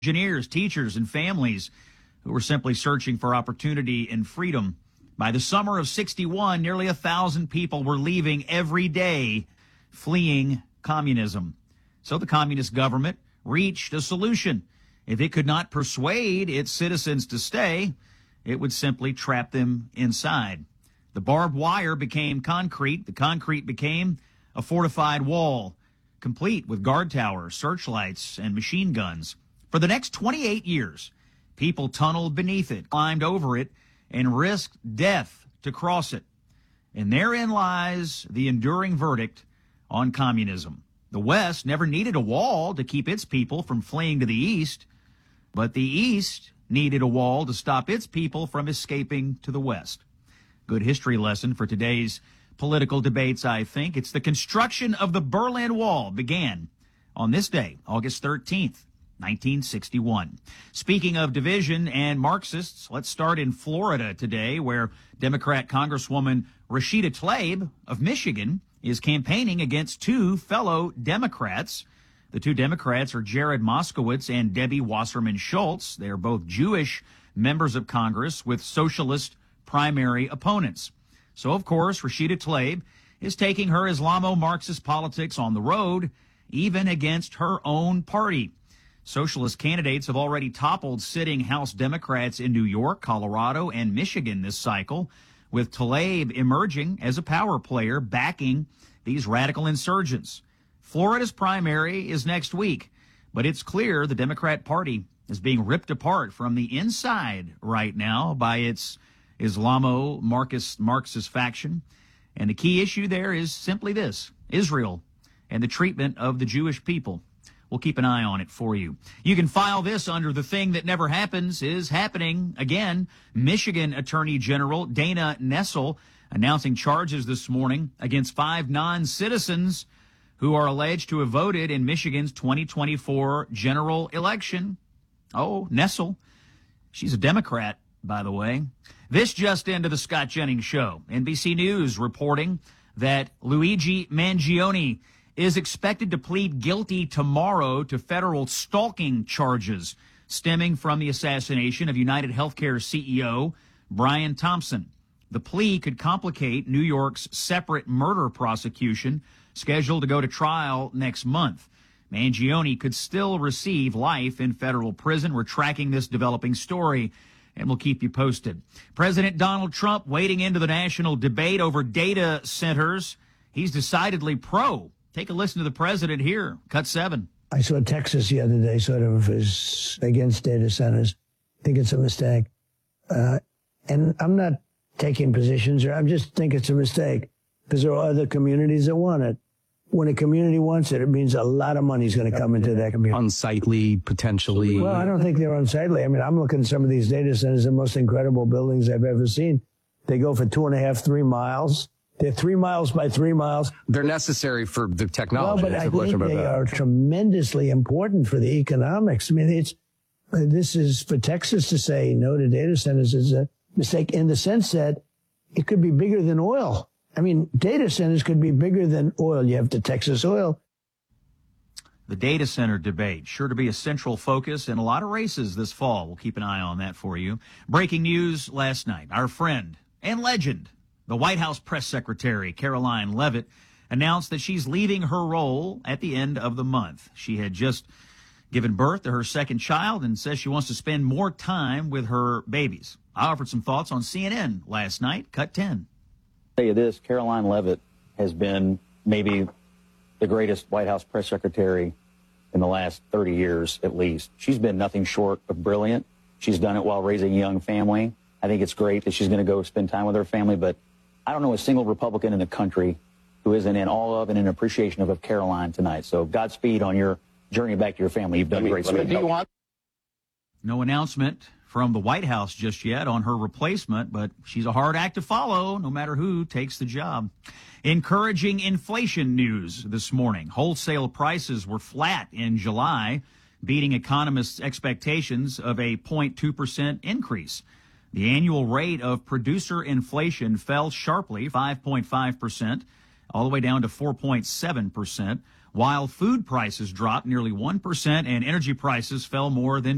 engineers, teachers, and families who were simply searching for opportunity and freedom. By the summer of 61, nearly 1,000 people were leaving every day, fleeing communism. So the communist government reached a solution. If it could not persuade its citizens to stay, it would simply trap them inside. The barbed wire became concrete. The concrete became a fortified wall, complete with guard towers, searchlights, and machine guns. For the next 28 years, people tunneled beneath it, climbed over it, and risked death to cross it. And therein lies the enduring verdict on communism. The West never needed a wall to keep its people from fleeing to the East, but the East needed a wall to stop its people from escaping to the West. Good history lesson for today's political debates, I think. It's the construction of the Berlin Wall began on this day, August 13th, 1961. Speaking of division and Marxists, let's start in Florida today, where Democrat Congresswoman Rashida Tlaib of Michigan is campaigning against two fellow Democrats. The two Democrats are Jared Moskowitz and Debbie Wasserman Schultz. They are both Jewish members of Congress with socialist primary opponents. So, of course, Rashida Tlaib is taking her Islamo-Marxist politics on the road, even against her own party. Socialist candidates have already toppled sitting House Democrats in New York, Colorado, and Michigan this cycle, with Tlaib emerging as a power player backing these radical insurgents. Florida's primary is next week, but it's clear the Democrat Party is being ripped apart from the inside right now by its Islamo-Marxist faction. And the key issue there is simply this: Israel and the treatment of the Jewish people. We'll keep an eye on it for you. You can file this under the thing that never happens is happening again. Michigan Attorney General Dana Nessel announcing charges this morning against 5 non-citizens who are alleged to have voted in Michigan's 2024 general election. Oh, Nessel. She's a Democrat, by the way. This just into the Scott Jennings Show. NBC News reporting that Luigi Mangione is expected to plead guilty tomorrow to federal stalking charges stemming from the assassination of United Healthcare CEO Brian Thompson. The plea could complicate New York's separate murder prosecution scheduled to go to trial next month. Mangione could still receive life in federal prison. We're tracking this developing story, and we'll keep you posted. President Donald Trump wading into the national debate over data centers. He's decidedly pro. Take a listen to the president here. Cut 7. I saw Texas the other day sort of is against data centers. I think it's a mistake. And I'm not taking positions, or I just think it's a mistake because there are other communities that want it. When a community wants it, it means a lot of money is going to come into that community. Unsightly, potentially. Well, I don't think they're unsightly. I mean, I'm looking at some of these data centers, the most incredible buildings I've ever seen. They go for 2.5, 3 miles. They're 3 miles by 3 miles. They're necessary for the technology. Well, but I think they are tremendously important for the economics. I mean, this is for Texas to say no to data centers is a mistake in the sense that it could be bigger than oil. I mean, data centers could be bigger than oil. You have the Texas oil. The data center debate, sure to be a central focus in a lot of races this fall. We'll keep an eye on that for you. Breaking news last night. Our friend and legend, the White House press secretary, Karoline Leavitt, announced that she's leaving her role at the end of the month. She had just given birth to her second child and says she wants to spend more time with her babies. I offered some thoughts on CNN last night. Cut 10. I'll tell you this, Karoline Leavitt has been maybe the greatest White House press secretary in the last 30 years at least. She's been nothing short of brilliant. She's done it while raising a young family. I think it's great that she's going to go spend time with her family, but I don't know a single Republican in the country who isn't in all of and in appreciation of Karoline tonight. So Godspeed on your journey back to your family. You've done great stuff. No announcement from the White House just yet on her replacement, but she's a hard act to follow no matter who takes the job. Encouraging inflation news this morning. Wholesale prices were flat in July, beating economists' expectations of a 0.2% increase. The annual rate of producer inflation fell sharply, 5.5%, all the way down to 4.7%, while food prices dropped nearly 1% and energy prices fell more than